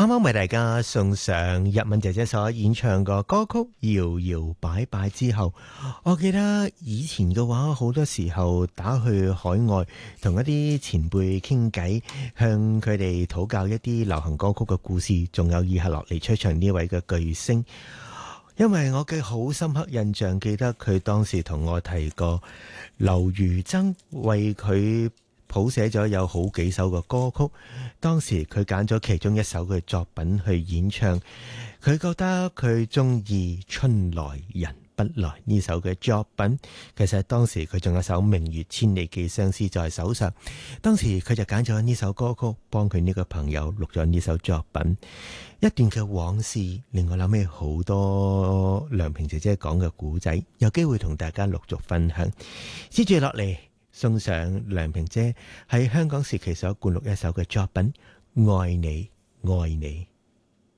啱啱為大家送上日文姐姐所演唱嘅歌曲搖搖擺擺之後，我記得以前嘅話好多時候打去海外同一啲前輩傾偈，向佢哋討教一啲流行歌曲嘅故事，仲有以下落嚟出場呢位嘅巨星，因為我嘅好深刻印象，記得佢當時同我提過劉如珍為佢譜寫咗有好幾首嘅歌曲，當時佢揀咗其中一首嘅作品去演唱，佢覺得佢中意春來人不來呢首嘅作品。其實當時佢仲有首明月千里寄相思在手上，當時佢就揀咗呢首歌曲幫佢呢個朋友錄咗呢首作品。一段嘅往事令我諗起好多梁平姐姐講嘅故仔，有機會同大家陸續分享。接住落嚟送上梁平姐喺香港時期所灌錄一首嘅作品《愛你愛你》。